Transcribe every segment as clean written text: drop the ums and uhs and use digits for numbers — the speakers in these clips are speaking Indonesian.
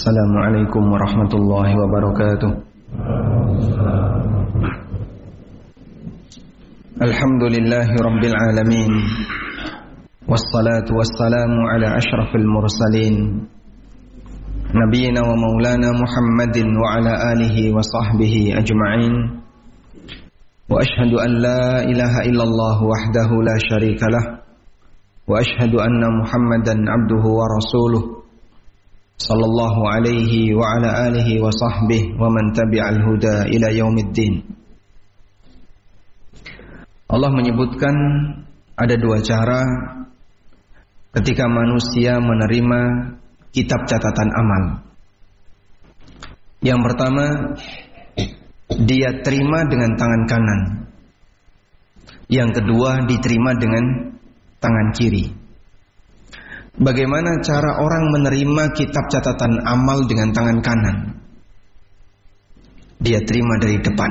Assalamualaikum warahmatullahi wabarakatuh. Alhamdulillahi rabbil alamin. Wassalatu wassalamu ala ashrafil mursalin, nabiyina wa maulana Muhammadin wa ala alihi wa sahbihi ajma'in. Wa ashhadu an la ilaha illallah wahdahu la syarika lah. Wa ashhadu anna Muhammadan abduhu wa rasuluh sallallahu alaihi wa ala alihi wa sahbihi wa man tabi'al huda ila yaumiddin. Allah menyebutkan ada dua cara ketika manusia menerima kitab catatan amal. Yang pertama, dia terima dengan tangan kanan. Yang kedua, diterima dengan tangan kiri. Bagaimana cara orang menerima kitab catatan amal dengan tangan kanan? Dia terima dari depan.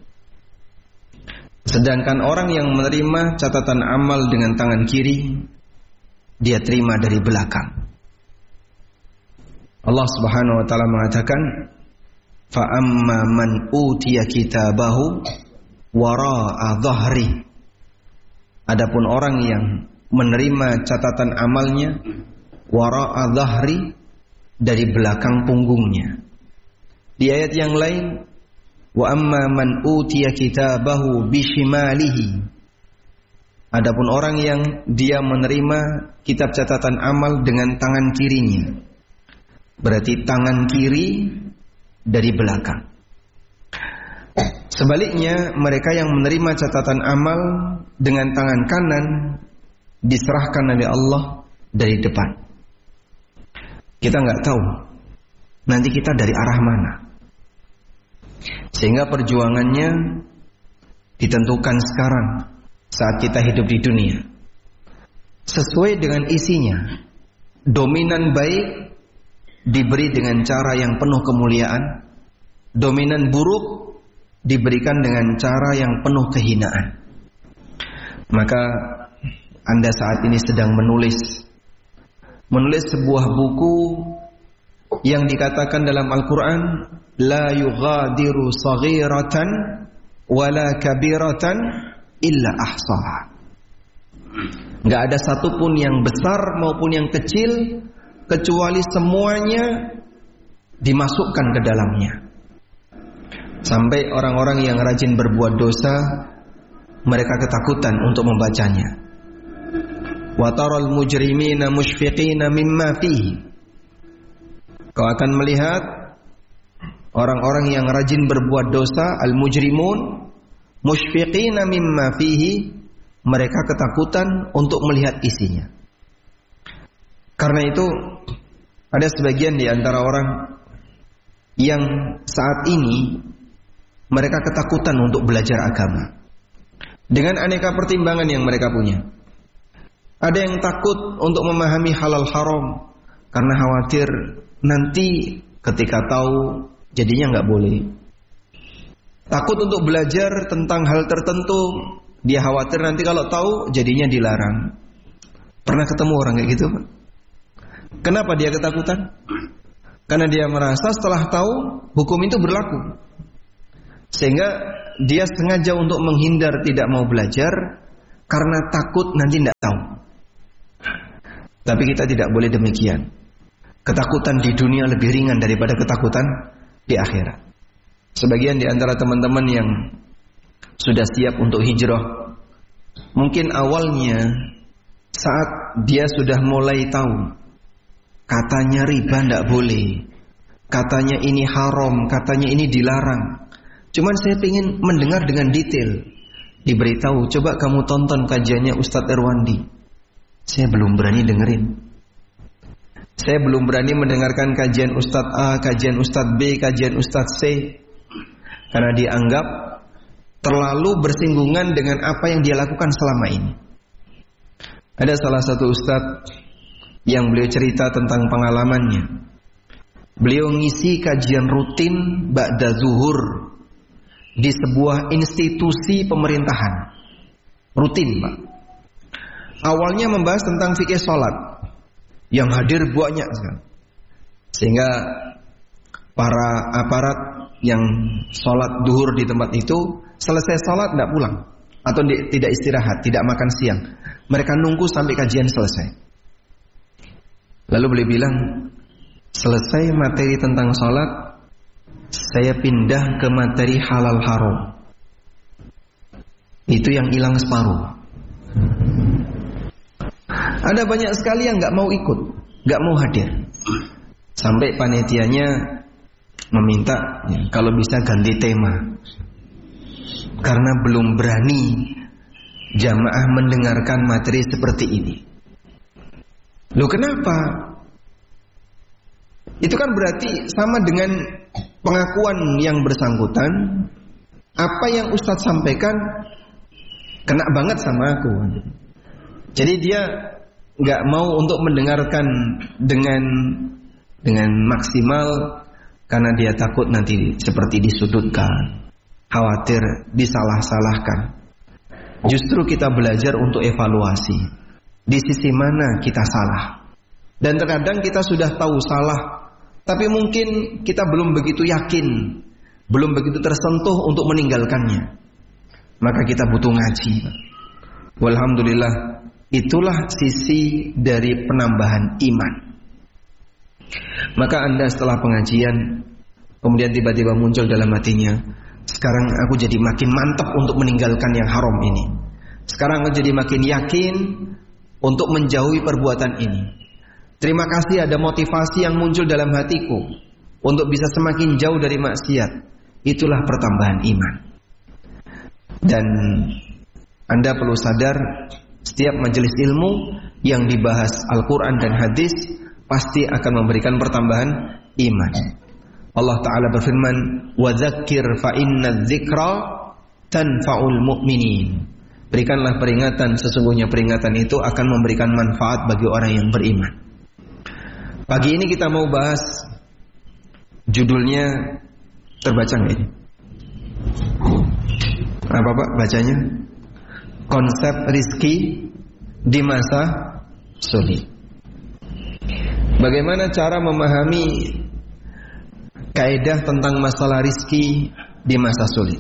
Sedangkan orang yang menerima catatan amal dengan tangan kiri, dia terima dari belakang. Allah Subhanahu wa taala mengatakan, "Fa amma man utiya kitabahu wara'a dhahri." Adapun orang yang menerima catatan amalnya wara'a dhahri, dari belakang punggungnya. Di ayat yang lain, wa amma man utiya kitabahu bishimalihi. Adapun orang yang dia menerima kitab catatan amal dengan tangan kirinya, berarti tangan kiri dari belakang. Sebaliknya, mereka yang menerima catatan amal dengan tangan kanan diserahkan oleh Allah dari depan. Kita nggak tahu nanti kita dari arah mana, sehingga perjuangannya ditentukan sekarang saat kita hidup di dunia, sesuai dengan isinya. Dominan baik diberi dengan cara yang penuh kemuliaan, dominan buruk diberikan dengan cara yang penuh kehinaan. Maka Anda saat ini sedang menulis sebuah buku yang dikatakan dalam Al-Quran, la yughadiru saghiratan wala kabiratan illa ahsaha. Gak ada satupun yang besar maupun yang kecil kecuali semuanya dimasukkan ke dalamnya. Sampai orang-orang yang rajin berbuat dosa, mereka ketakutan untuk membacanya. Wa taral mujrimina mushfiqina mimma fihi. Kau akan melihat orang-orang yang rajin berbuat dosa, al-mujrimun, mushfiqina mimma fihi, mereka ketakutan untuk melihat isinya. Karena itu ada sebagian di antara orang yang saat ini mereka ketakutan untuk belajar agama dengan aneka pertimbangan yang mereka punya. Ada yang takut untuk memahami halal haram karena khawatir nanti ketika tahu jadinya nggak boleh. Takut untuk belajar tentang hal tertentu, dia khawatir nanti kalau tahu jadinya dilarang. Pernah ketemu orang kayak gitu, Pak? Kenapa dia ketakutan? Karena dia merasa setelah tahu hukum itu berlaku, sehingga dia sengaja untuk menghindar, tidak mau belajar karena takut nanti tidak tahu. Tapi kita tidak boleh demikian. Ketakutan di dunia lebih ringan daripada ketakutan di akhirat. Sebagian di antara teman-teman yang sudah siap untuk hijrah, mungkin awalnya saat dia sudah mulai tahu, katanya riba tidak boleh, katanya ini haram, katanya ini dilarang. Cuman saya ingin mendengar dengan detail. Diberitahu, coba kamu tonton kajiannya Ustadz Irwandi. Saya belum berani dengerin. Saya belum berani mendengarkan kajian Ustadz A, kajian Ustadz B, kajian Ustadz C, karena dianggap terlalu bersinggungan dengan apa yang dia lakukan selama ini. Ada salah satu Ustadz yang beliau cerita tentang pengalamannya. Beliau ngisi kajian rutin ba'da zuhur di sebuah institusi pemerintahan. Rutin, Pak. Awalnya membahas tentang fikih sholat, yang hadir banyak sekali. Sehingga para aparat yang sholat duhur di tempat itu, selesai sholat tidak pulang atau tidak istirahat, tidak makan siang. Mereka nunggu sampai kajian selesai. Lalu beliau bilang, selesai materi tentang sholat, saya pindah ke materi halal haram. Itu yang hilang separuh. Ada banyak sekali yang nggak mau ikut, nggak mau hadir. Sampai panitianya meminta kalau bisa ganti tema, karena belum berani jamaah mendengarkan materi seperti ini. Loh kenapa? Itu kan berarti sama dengan pengakuan yang bersangkutan, apa yang Ustadz sampaikan kena banget sama aku. Jadi dia nggak mau untuk mendengarkan dengan maksimal, karena dia takut nanti seperti disudutkan, khawatir disalah-salahkan. Justru kita belajar untuk evaluasi di sisi mana kita salah. Dan terkadang kita sudah tahu salah, tapi mungkin kita belum begitu yakin, belum begitu tersentuh untuk meninggalkannya. Maka kita butuh ngaji. Walhamdulillah, itulah sisi dari penambahan iman. Maka Anda setelah pengajian, kemudian tiba-tiba muncul dalam hatinya, sekarang aku jadi makin mantap untuk meninggalkan yang haram ini. Sekarang aku jadi makin yakin untuk menjauhi perbuatan ini. Terima kasih ada motivasi yang muncul dalam hatiku untuk bisa semakin jauh dari maksiat. Itulah pertambahan iman. Dan Anda perlu sadar, setiap majelis ilmu yang dibahas Al-Quran dan hadis pasti akan memberikan pertambahan iman. Allah Ta'ala berfirman, وَذَكِّرْ فَإِنَّ الذِّكْرَ تَنْفَعُ الْمُؤْمِنِينَ. Berikanlah peringatan, sesungguhnya peringatan itu akan memberikan manfaat bagi orang yang beriman. Pagi ini kita mau bahas, judulnya terbaca nggak ini? Apa Pak bacanya? Konsep rizki di masa sulit. Bagaimana cara memahami kaidah tentang masalah rizki di masa sulit?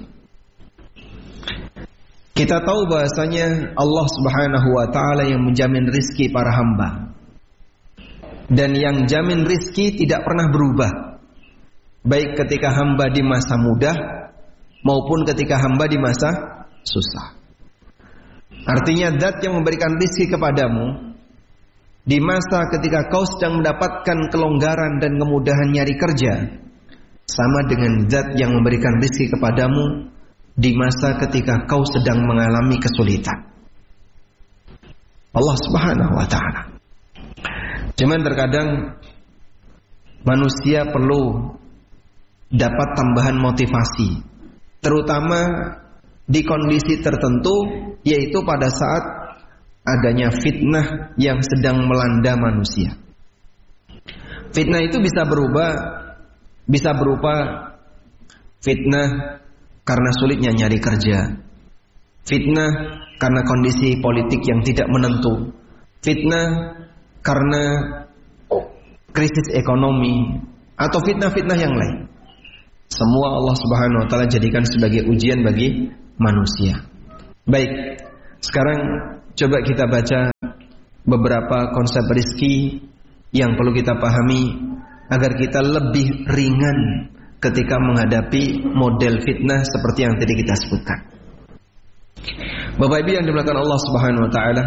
Kita tahu bahasanya Allah Subhanahu wa ta'ala yang menjamin rizki para hamba. Dan yang jamin rizki tidak pernah berubah, baik ketika hamba di masa mudah maupun ketika hamba di masa susah. Artinya zat yang memberikan rizki kepadamu di masa ketika kau sedang mendapatkan kelonggaran dan kemudahan nyari kerja, sama dengan zat yang memberikan rizki kepadamu di masa ketika kau sedang mengalami kesulitan. Allah Subhanahu wa ta'ala. Cuman terkadang manusia perlu dapat tambahan motivasi, terutama di kondisi tertentu, yaitu pada saat adanya fitnah yang sedang melanda manusia. Fitnah itu bisa berupa fitnah karena sulitnya nyari kerja, fitnah karena kondisi politik yang tidak menentu, fitnah karena krisis ekonomi, atau fitnah-fitnah yang lain. Semua Allah Subhanahu wa ta'ala jadikan sebagai ujian bagi manusia. Baik, sekarang coba kita baca beberapa konsep rizki yang perlu kita pahami agar kita lebih ringan ketika menghadapi model fitnah seperti yang tadi kita sebutkan. Bapak Ibu yang dimuliakan Allah Subhanahu wa ta'ala,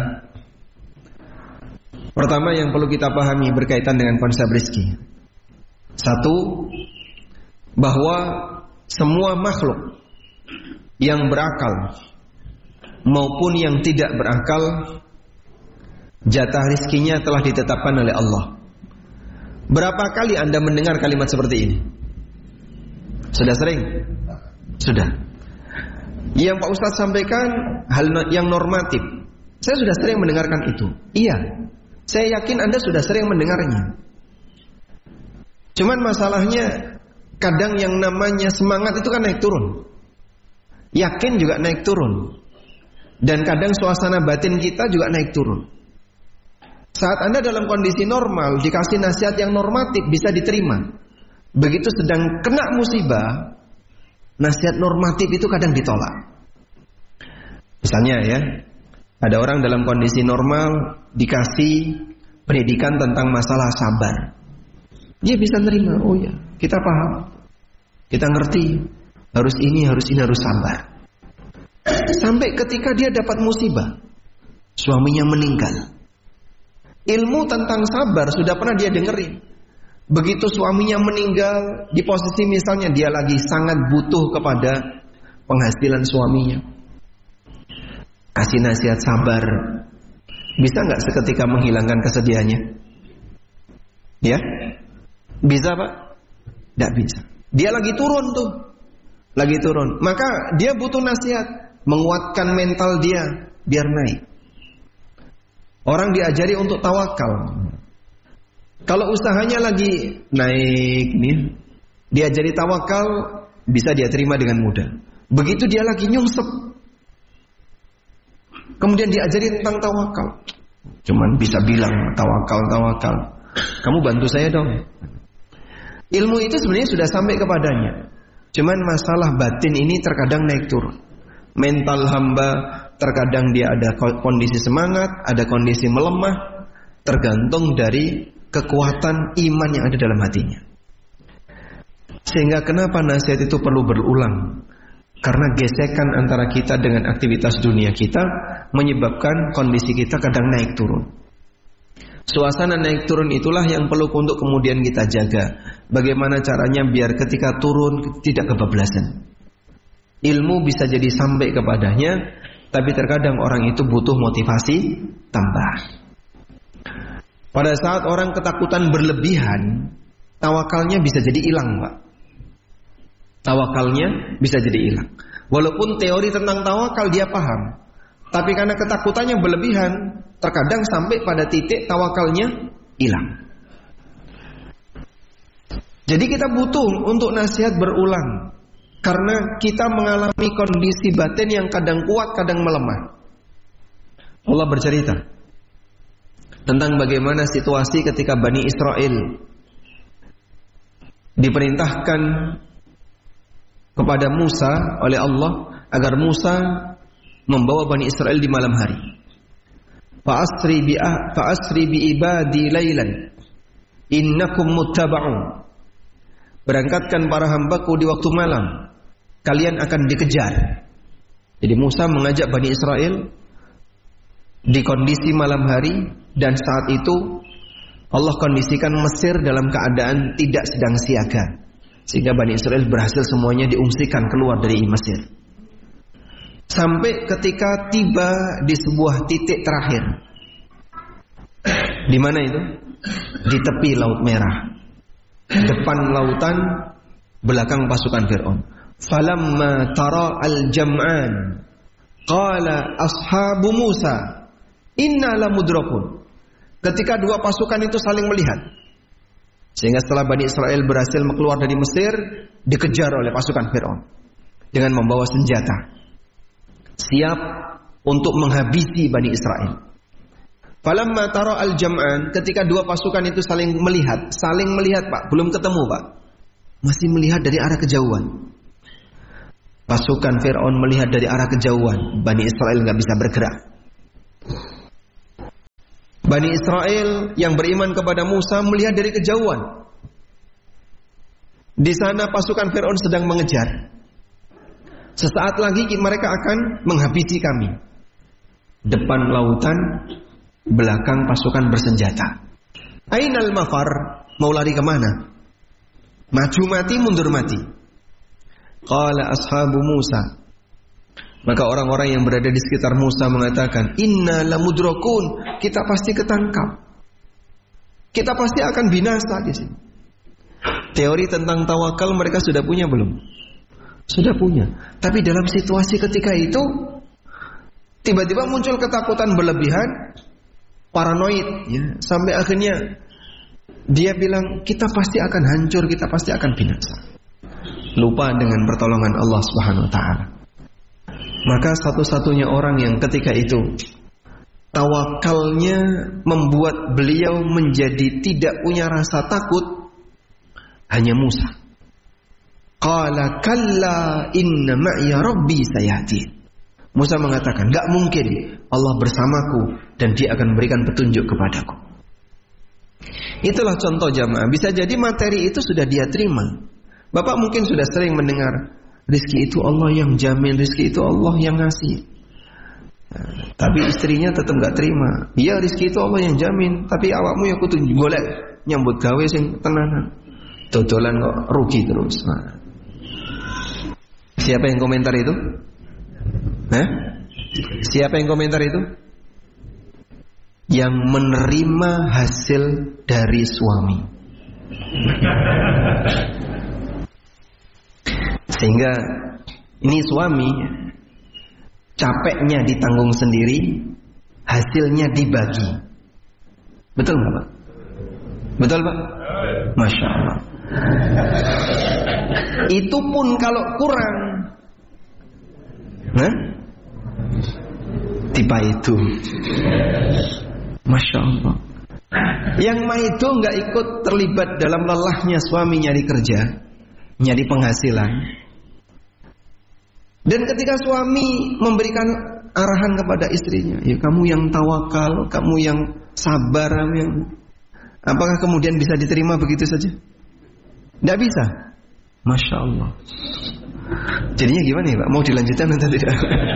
pertama yang perlu kita pahami berkaitan dengan konsep rizki. Satu, bahwa semua makhluk yang berakal maupun yang tidak berakal, jatah rizkinya telah ditetapkan oleh Allah. Berapa kali Anda mendengar kalimat seperti ini? Sudah sering? Sudah. Yang Pak Ustadz sampaikan hal yang normatif. Saya sudah sering mendengarkan itu. Iya, saya yakin Anda sudah sering mendengarnya. Cuman masalahnya, kadang yang namanya semangat itu kan naik turun. Yakin juga naik turun. Dan kadang suasana batin kita juga naik turun. Saat Anda dalam kondisi normal, dikasih nasihat yang normatif bisa diterima, begitu sedang kena musibah, nasihat normatif itu kadang ditolak. Misalnya ya, ada orang dalam kondisi normal dikasih pendidikan tentang masalah sabar. Dia bisa nerima, oh ya, kita paham, kita ngerti, harus ini, harus sabar. Sampai ketika dia dapat musibah, suaminya meninggal. Ilmu tentang sabar sudah pernah dia dengerin. Begitu suaminya meninggal, di posisi misalnya dia lagi sangat butuh kepada penghasilan suaminya, kasih nasihat sabar, bisa nggak seketika menghilangkan kesedihannya? Ya, bisa Pak? Nggak bisa. Dia lagi turun tuh, lagi turun. Maka dia butuh nasihat, menguatkan mental dia biar naik. Orang diajari untuk tawakal. Kalau usahanya lagi naik nih, diajari tawakal, bisa dia terima dengan mudah. Begitu dia lagi nyungsep, kemudian diajari tentang tawakal, cuman bisa bilang tawakal. Kamu bantu saya dong. Ilmu itu sebenarnya sudah sampai kepadanya. Cuman masalah batin ini terkadang naik turun. Mental hamba terkadang dia ada kondisi semangat, ada kondisi melemah, tergantung dari kekuatan iman yang ada dalam hatinya. Sehingga kenapa nasihat itu perlu berulang? Karena gesekan antara kita dengan aktivitas dunia kita menyebabkan kondisi kita kadang naik turun. Suasana naik turun itulah yang perlu untuk kemudian kita jaga. Bagaimana caranya biar ketika turun tidak kebablasan. Ilmu bisa jadi sampai kepadanya, tapi terkadang orang itu butuh motivasi tambah. Pada saat orang ketakutan berlebihan, tawakalnya bisa jadi hilang, Pak. Tawakalnya bisa jadi hilang. Walaupun teori tentang tawakal dia paham, tapi karena ketakutannya berlebihan, terkadang sampai pada titik tawakalnya hilang. Jadi kita butuh untuk nasihat berulang, karena kita mengalami kondisi batin yang kadang kuat, kadang melemah. Allah bercerita tentang bagaimana situasi ketika Bani Israel diperintahkan kepada Musa oleh Allah agar Musa membawa Bani Israel di malam hari. Fa'asri bi ibadi lailan innakum muttaba'un. Berangkatkan para hambaku di waktu malam, kalian akan dikejar. Jadi Musa mengajak Bani Israel di kondisi malam hari, dan saat itu Allah kondisikan Mesir dalam keadaan tidak sedang siaga, sehingga Bani Israel berhasil semuanya diungsikan keluar dari Mesir. Sampai ketika tiba di sebuah titik terakhir. Di mana itu? Di tepi Laut Merah. Depan lautan, belakang pasukan Fir'aun. Falamma tara al-jam'an qala ashabu Musa inna lamudrakun. Ketika dua pasukan itu saling melihat, sehingga setelah Bani Israel berhasil keluar dari Mesir, dikejar oleh pasukan Fir'aun dengan membawa senjata, siap untuk menghabisi Bani Israel. Falamma tara al-jam'an, ketika dua pasukan itu saling melihat Pak, belum ketemu Pak, masih melihat dari arah kejauhan. Pasukan Fir'aun melihat dari arah kejauhan, Bani Israel nggak bisa bergerak. Bani Israel yang beriman kepada Musa melihat dari kejauhan. Di sana pasukan Fir'aun sedang mengejar. Sesaat lagi mereka akan menghabisi kami. Depan lautan, belakang pasukan bersenjata. Ainal mafar, mau lari kemana? Maju mati, mundur mati. Qala ashabu Musa, maka orang-orang yang berada di sekitar Musa mengatakan, inna lamudrakun, kita pasti ketangkap, kita pasti akan binasa di sini. Teori tentang tawakal mereka sudah punya belum? Sudah punya. Tapi dalam situasi ketika itu, tiba-tiba muncul ketakutan berlebihan, paranoid, ya, sampai akhirnya dia bilang, kita pasti akan hancur, kita pasti akan binasa. Lupa dengan pertolongan Allah Subhanahu wa taala. Maka satu-satunya orang yang ketika itu tawakalnya membuat beliau menjadi tidak punya rasa takut hanya Musa. Qala kalla inna ma'iya rabbi sayahdin. Musa mengatakan, enggak mungkin, Allah bersamaku dan dia akan memberikan petunjuk kepadaku. Itulah contoh jamaah. Bisa jadi materi itu sudah dia terima. Bapak mungkin sudah sering mendengar, rizki itu Allah yang jamin, rizki itu Allah yang ngasih. Tapi istrinya tetap enggak terima. Iya, rizki itu Allah yang jamin, tapi awakmu yang kudu golek nyambut gawe sing tenanan. Dodolan kok rugi terus. Siapa yang komentar itu? Siapa yang komentar itu? Yang menerima hasil dari suami. Sehingga ini suami capeknya ditanggung sendiri, hasilnya dibagi. Betul nggak Pak? Betul Pak? Masya Allah. Itu pun kalau kurang, tiba itu, Masya Allah. Yang maido nggak ikut terlibat dalam lelahnya suami nyari kerja, nyari penghasilan. Dan ketika suami memberikan arahan kepada istrinya, ya kamu yang tawakal, kamu yang sabar, apakah kemudian bisa diterima begitu saja? Tidak bisa. Masya Allah. Jadinya gimana ya Pak? Mau dilanjutkan atau tidak?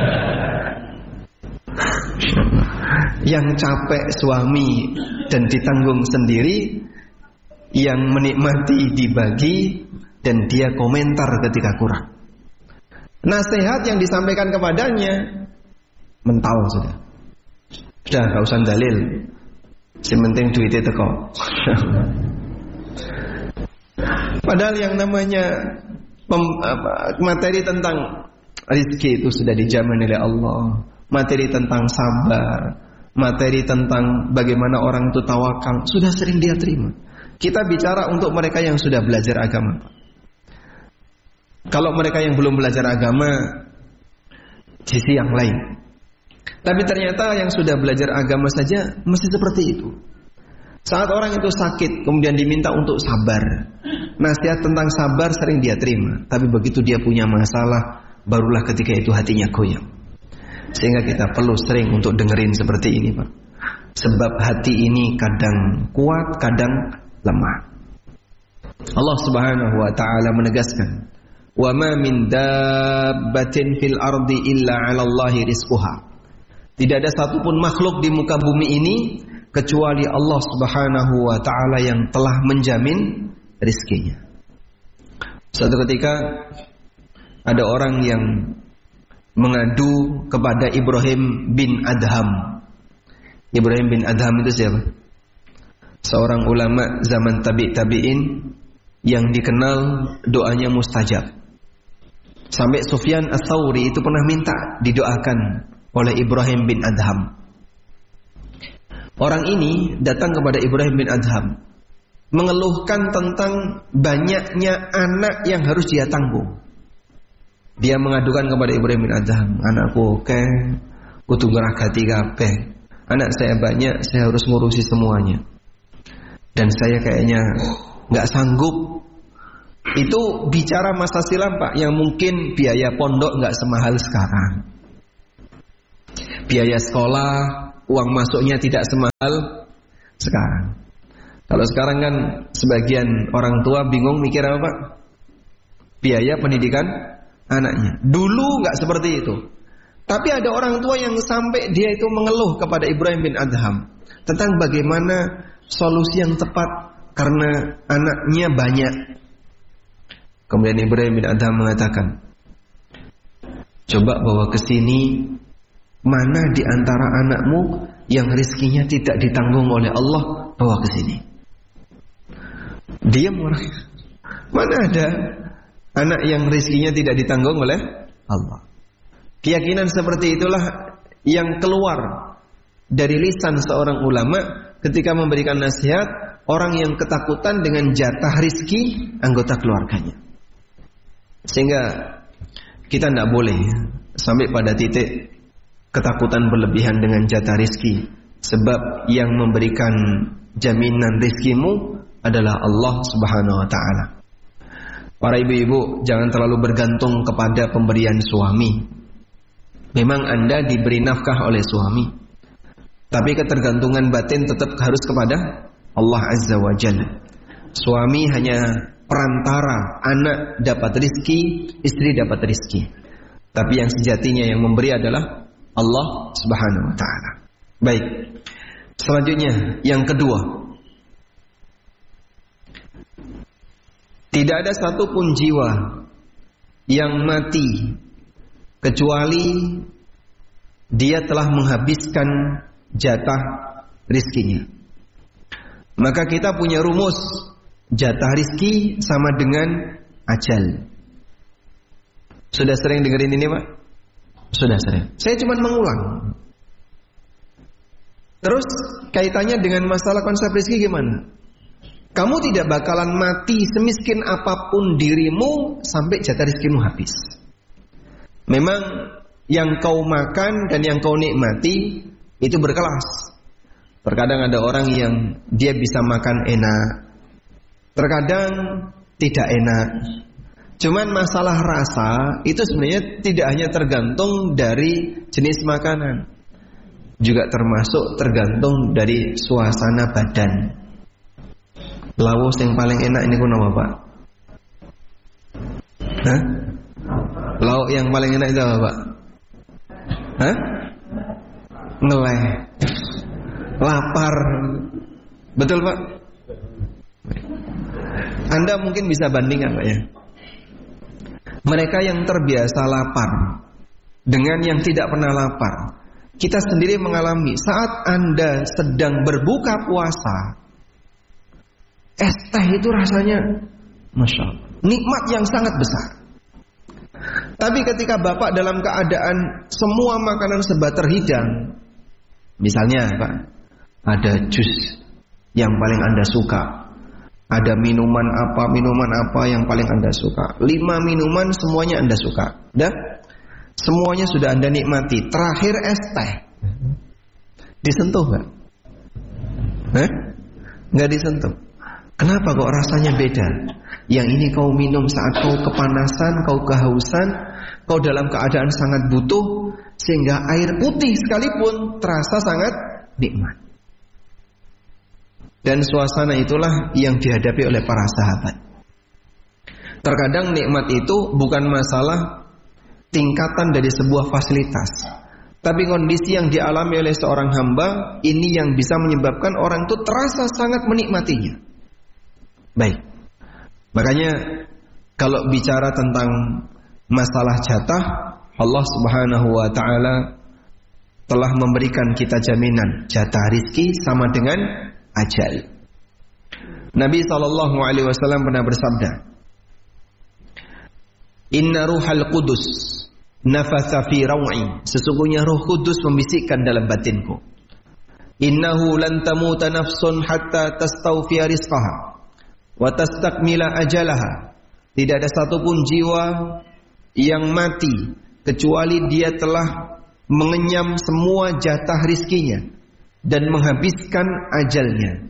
Yang capek suami dan ditanggung sendiri, yang menikmati dibagi, dan dia komentar ketika kurang. Nasihat yang disampaikan kepadanya mental sudah. Sudah gak usah dalil, yang penting duitnya teko. Padahal yang namanya materi tentang rizki itu sudah dijamin oleh Allah. Materi tentang sabar, materi tentang bagaimana orang itu tawakal, sudah sering dia terima. Kita bicara untuk mereka yang sudah belajar agama. Kalau mereka yang belum belajar agama, sisi yang lain. Tapi ternyata yang sudah belajar agama saja mesti seperti itu. Saat orang itu sakit, kemudian diminta untuk sabar, nasihat tentang sabar sering dia terima. Tapi begitu dia punya masalah, barulah ketika itu hatinya goyang. Sehingga kita perlu sering untuk dengerin seperti ini Pak. Sebab hati ini kadang kuat, kadang lemah. Allah Subhanahu wa ta'ala menegaskan, wa ma min dabbatin fil ardi illa 'ala Allahi rizquha. Tidak ada satupun makhluk di muka bumi ini kecuali Allah Subhanahu wa ta'ala yang telah menjamin rizkinya. Suatu ketika ada orang yang mengadu kepada Ibrahim bin Adham. Ibrahim bin Adham itu siapa? Seorang ulama zaman tabi'in yang dikenal doanya mustajab. Sampai Sufyan Ats-Tsauri itu pernah minta didoakan oleh Ibrahim bin Adham. Orang ini datang kepada Ibrahim bin Adham, mengeluhkan tentang banyaknya anak yang harus dia tanggung. Dia mengadukan kepada Ibrahim bin Adham, anakku kudu ngeragati kabeh. Anak saya banyak, saya harus ngurusi semuanya. Dan saya kayaknya gak sanggup. Itu bicara masa silam Pak, yang mungkin biaya pondok gak semahal sekarang. Biaya sekolah, uang masuknya tidak semahal sekarang. Kalau sekarang kan sebagian orang tua bingung mikir apa Pak? Biaya pendidikan anaknya. Dulu nggak seperti itu. Tapi ada orang tua yang sampai dia itu mengeluh kepada Ibrahim bin Adham tentang bagaimana solusi yang tepat karena anaknya banyak. Kemudian Ibrahim bin Adham mengatakan, coba bawa ke sini mana di antara anakmu yang rizkinya tidak ditanggung oleh Allah, bawa ke sini. Diam orang. Mana ada anak yang rizkinya tidak ditanggung oleh Allah. Keyakinan seperti itulah yang keluar dari lisan seorang ulama ketika memberikan nasihat orang yang ketakutan dengan jatah rizki anggota keluarganya. Sehingga kita tidak boleh sampai pada titik ketakutan berlebihan dengan jatah rizki. Sebab yang memberikan jaminan rizkimu adalah Allah Subhanahu wa ta'ala. Para ibu-ibu, jangan terlalu bergantung kepada pemberian suami. Memang Anda diberi nafkah oleh suami, tapi ketergantungan batin tetap harus kepada Allah Azza wa Jalla. Suami hanya perantara, anak dapat rizki, istri dapat rizki. Tapi yang sejatinya yang memberi adalah Allah Subhanahu wa Ta'ala. Baik, selanjutnya yang kedua, tidak ada satupun jiwa yang mati kecuali dia telah menghabiskan jatah rizkinya. Maka kita punya rumus, jatah rizki sama dengan ajal. Sudah sering dengerin ini, Pak? Sudah sering. Saya cuma mengulang. Terus kaitannya dengan masalah konsep rizki gimana? Kamu tidak bakalan mati semiskin apapun dirimu sampai jatah rizkimu habis. Memang yang kau makan dan yang kau nikmati itu berkelas. Terkadang ada orang yang dia bisa makan enak, terkadang tidak enak. Cuman masalah rasa itu sebenarnya tidak hanya tergantung dari jenis makanan, juga termasuk tergantung dari suasana badan. Lauk yang paling enak ini kuno Pak? Hah? Lauk yang paling enak itu apa Pak? Hah? Ngeleh. Lapar. Betul Pak? Anda mungkin bisa bandingkan Pak ya. Mereka yang terbiasa lapar dengan yang tidak pernah lapar. Kita sendiri mengalami saat Anda sedang berbuka puasa, es teh itu rasanya Masya Allah, nikmat yang sangat besar. Tapi ketika Bapak dalam keadaan semua makanan serba terhidang, misalnya Pak, ada jus yang paling Anda suka, ada minuman apa yang paling Anda suka, 5 minuman semuanya Anda suka, dah? Semuanya sudah Anda nikmati, terakhir es teh disentuh gak? Nggak disentuh. Kenapa kok rasanya beda? Yang ini kau minum saat kau kepanasan, kau kehausan, kau dalam keadaan sangat butuh, sehingga air putih sekalipun terasa sangat nikmat. Dan suasana itulah yang dihadapi oleh para sahabat. Terkadang nikmat itu bukan masalah tingkatan dari sebuah fasilitas, tapi kondisi yang dialami oleh seorang hamba, ini yang bisa menyebabkan orang itu terasa sangat menikmatinya. Baik, makanya kalau bicara tentang masalah jatah, Allah Subhanahu wa Ta'ala telah memberikan kita jaminan jatah rizki sama dengan ajal. Nabi SAW pernah bersabda, Inna ruhal qudus nafatha fi raw'i, sesungguhnya Roh Kudus membisikkan dalam batinku, Innahu lan tamuta nafsun hatta tastawfiya rizqaha wa tastakmila ajalaha. Tidak ada satupun jiwa yang mati kecuali dia telah mengenyam semua jatah rizkinya dan menghabiskan ajalnya.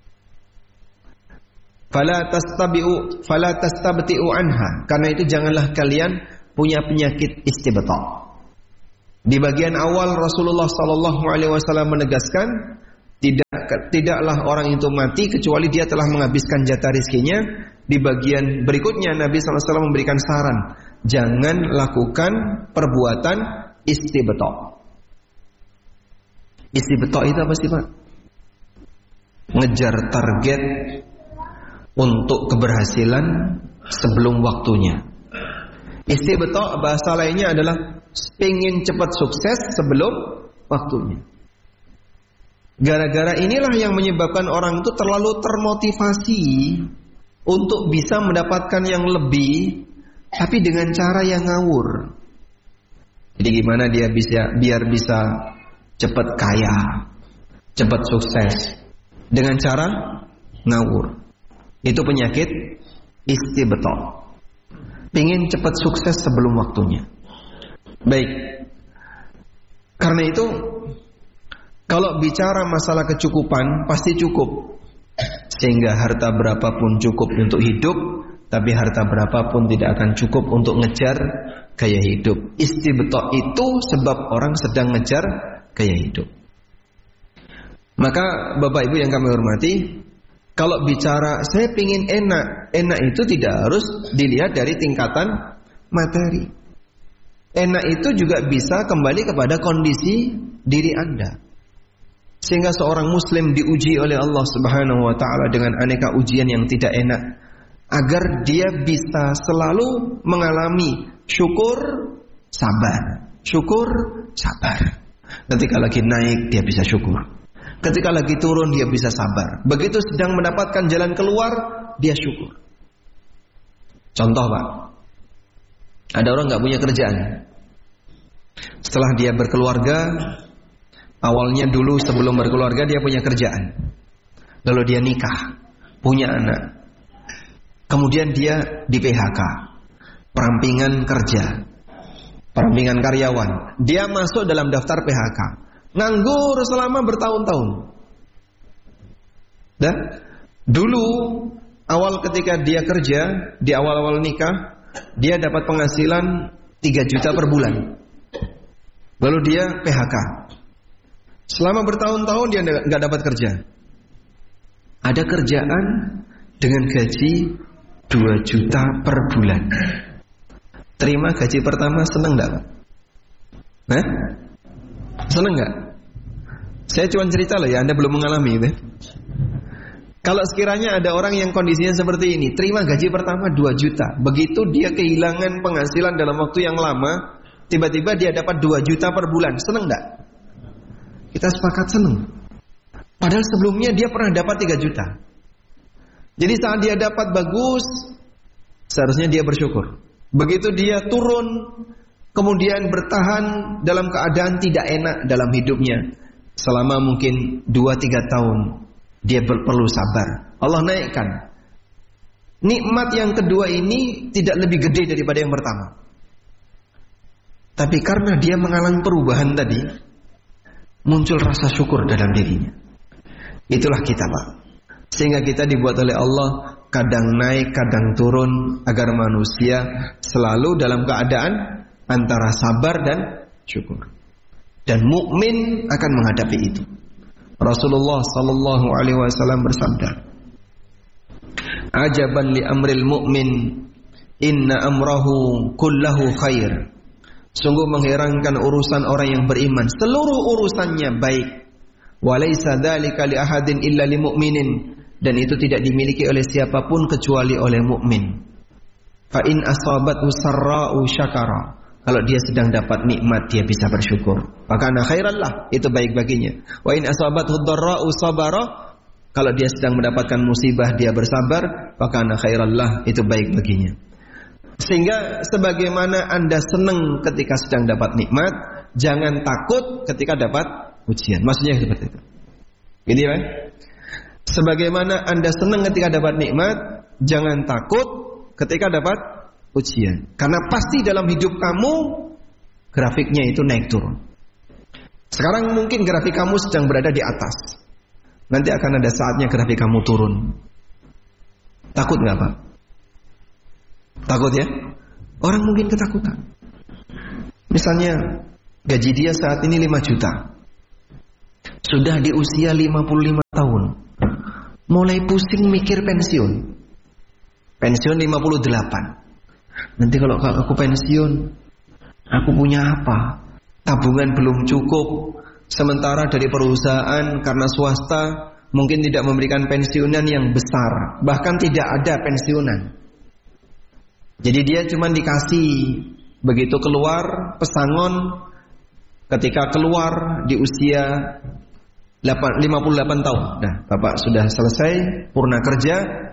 Fala tastabti'u anha, karena itu janganlah kalian punya penyakit istibta'. Di bagian awal Rasulullah SAW menegaskan, tidaklah orang itu mati kecuali dia telah menghabiskan jatah rizkinya. Di bagian berikutnya Nabi SAW memberikan saran, jangan lakukan perbuatan istibta'. Istibta' itu apa sih Pak? Ngejar target untuk keberhasilan sebelum waktunya. Istibta' bahasa lainnya adalah pengen cepat sukses sebelum waktunya. Gara-gara inilah yang menyebabkan orang itu terlalu termotivasi untuk bisa mendapatkan yang lebih, tapi dengan cara yang ngawur. Jadi gimana dia biar bisa cepat kaya, cepat sukses dengan cara ngawur. Itu penyakit istibta'. Pengen cepat sukses sebelum waktunya. Baik. Karena itu kalau bicara masalah kecukupan pasti cukup. Sehingga harta berapapun cukup untuk hidup, tapi harta berapapun tidak akan cukup untuk ngejar gaya hidup. Istibta' itu sebab orang sedang ngejar gaya hidup. Maka Bapak Ibu yang kami hormati, kalau bicara saya pingin enak, enak itu tidak harus dilihat dari tingkatan materi. Enak itu juga bisa kembali kepada kondisi diri Anda. Sehingga seorang muslim diuji oleh Allah Subhanahu wa taala dengan aneka ujian yang tidak enak, agar dia bisa selalu mengalami syukur, sabar. Syukur, sabar. Ketika lagi naik dia bisa syukur. Ketika lagi turun dia bisa sabar. Begitu sedang mendapatkan jalan keluar, dia syukur. Contoh Pak, ada orang gak punya kerjaan. Setelah dia berkeluarga, awalnya dulu sebelum berkeluarga dia punya kerjaan. Lalu dia nikah, punya anak. Kemudian dia di PHK, perampingan kerja, perampingan karyawan. Dia masuk dalam daftar PHK, nganggur selama bertahun-tahun. Dan dulu awal ketika dia kerja, di awal-awal nikah, dia dapat penghasilan 3 juta per bulan. Lalu dia PHK. Selama bertahun-tahun dia nggak dapat kerja. Ada kerjaan dengan gaji 2 juta per bulan. Terima gaji pertama, seneng nggak? Seneng nggak? Saya cuma cerita loh ya, Anda belum mengalami itu. Kalau sekiranya ada orang yang kondisinya seperti ini, terima gaji pertama 2 juta, begitu dia kehilangan penghasilan dalam waktu yang lama, tiba-tiba dia dapat 2 juta per bulan, seneng nggak? Kita sepakat seneng. Padahal sebelumnya dia pernah dapat 3 juta. Jadi saat dia dapat bagus, seharusnya dia bersyukur. Begitu dia turun, kemudian bertahan dalam keadaan tidak enak dalam hidupnya, selama mungkin 2-3 tahun, dia perlu sabar. Allah naikkan. Nikmat yang kedua ini tidak lebih gede daripada yang pertama. Tapi karena dia mengalami perubahan tadi, muncul rasa syukur dalam dirinya. Itulah kita Pak. Sehingga kita dibuat oleh Allah kadang naik, kadang turun, agar manusia selalu dalam keadaan antara sabar dan syukur. Dan mukmin akan menghadapi itu. Rasulullah sallallahu alaihi wasallam bersabda, "Ajaban li amril mu'min, inna amrahu kullahu khair." Sungguh mengherankan urusan orang yang beriman, seluruh urusannya baik. Walaysa dzalika li ahadin illa lil mu'minin, dan itu tidak dimiliki oleh siapapun kecuali oleh mukmin. Fa in asabathu sarra'u syakara. Kalau dia sedang dapat nikmat, dia bisa bersyukur. Maka ana khairan lah, itu baik baginya. Wa in asabathu dharra'u sabara. Kalau dia sedang mendapatkan musibah, dia bersabar, maka ana khairan lah, itu baik baginya. Sehingga sebagaimana Anda senang ketika sedang dapat nikmat, jangan takut ketika dapat ujian. Maksudnya seperti itu. Gitu ya, Pak? Sebagaimana Anda senang ketika dapat nikmat, jangan takut ketika dapat ujian. Karena pasti dalam hidup kamu grafiknya itu naik turun. Sekarang mungkin grafik kamu sedang berada di atas. Nanti akan ada saatnya grafik kamu turun. Takut nggak Pak? Takut ya? Orang mungkin ketakutan. Misalnya gaji dia saat ini 5 juta. Sudah di usia 55 tahun. Mulai pusing mikir pensiun. Pensiun 58. Nanti kalau aku pensiun, aku punya apa? Tabungan belum cukup. Sementara dari perusahaan karena swasta mungkin tidak memberikan pensiunan yang besar. Bahkan tidak ada pensiunan. Jadi dia cuma dikasih begitu keluar pesangon, ketika keluar di usia 58 tahun. Nah, Bapak sudah selesai purna kerja,